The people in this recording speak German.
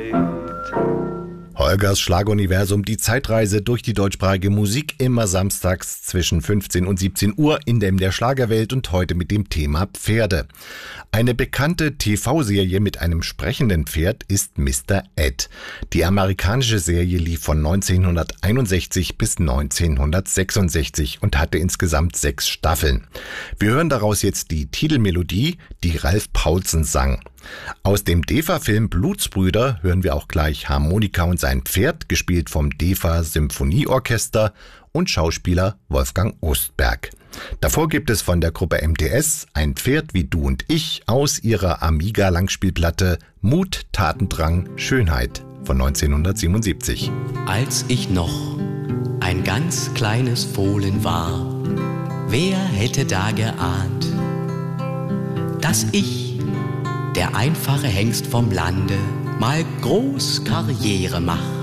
Holgers Schlageruniversum, die Zeitreise durch die deutschsprachige Musik, immer samstags zwischen 15 und 17 Uhr in der Schlagerwelt und heute mit dem Thema Pferde. Eine bekannte TV-Serie mit einem sprechenden Pferd ist Mr. Ed. Die amerikanische Serie lief von 1961 bis 1966 und hatte insgesamt 6 Staffeln. Wir hören daraus jetzt die Titelmelodie, die Ralf Paulsen sang. Aus dem DEFA-Film Blutsbrüder hören wir auch gleich Harmonika und sein Pferd, gespielt vom DEFA Symphonieorchester und Schauspieler Wolfgang Ostberg. Davor gibt es von der Gruppe MTS Ein Pferd wie du und ich aus ihrer Amiga-Langspielplatte Mut, Tatendrang, Schönheit von 1977. Als ich noch ein ganz kleines Fohlen war, wer hätte da geahnt, dass ich, der einfache Hengst vom Lande, mal groß Karriere mach.